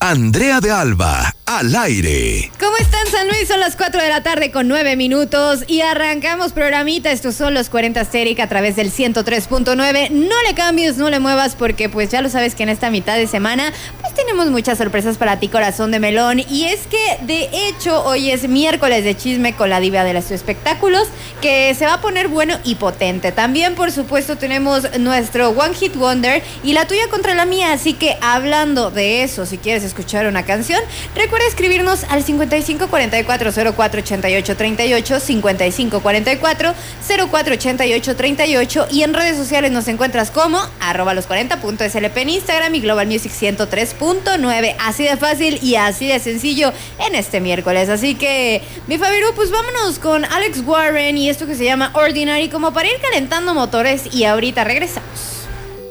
Andrea de Alba, al aire. ¿Cómo están, San Luis? Son las 4 de la tarde con 9 minutos y arrancamos programita. Estos son los 40 Asteric a través del 103.9. No le cambies, no le muevas porque pues ya lo sabes que en esta mitad de semana pues tenemos muchas sorpresas para ti, corazón de melón. Y es que de hecho hoy es miércoles de chisme con la diva de los espectáculos, que se va a poner bueno y potente. También, por supuesto, tenemos nuestro One Hit Wonder y la tuya contra la mía. Así que hablando de eso, si quieres escuchar una canción, recuerda escribirnos al 5544-048838, 5544-048838, y en redes sociales nos encuentras como @los40.slp en Instagram y Global Music 103.9. Así de fácil y así de sencillo en este miércoles. Así que, mi Fabiru, pues vámonos con Alex Warren y esto que se llama Ordinary, como para ir calentando motores, y ahorita regresamos.